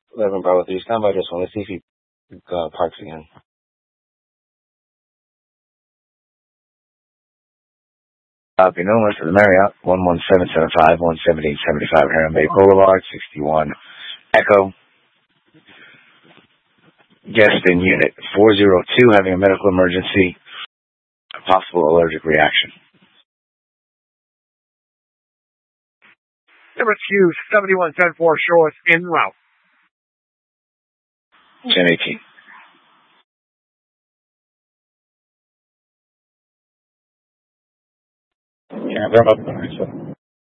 11 Bravo 3, stand by just one. Let's see if he parks again. Copy, no less to the Marriott, 11775, 17875, Heron Bay Boulevard, 61 Echo. Guest in unit 402 having a medical emergency, a possible allergic reaction. Number 2, 7110 Shores en route. 1018. Yeah, they're up.